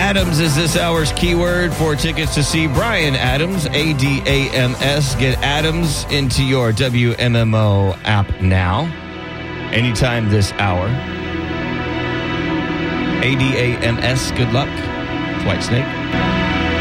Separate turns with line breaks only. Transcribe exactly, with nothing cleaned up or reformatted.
Adams is this hour's keyword for tickets to see Bryan Adams, A D A M S. Get Adams into your W M M O app now. Anytime this hour. A D A M S, good luck. It's Whitesnake.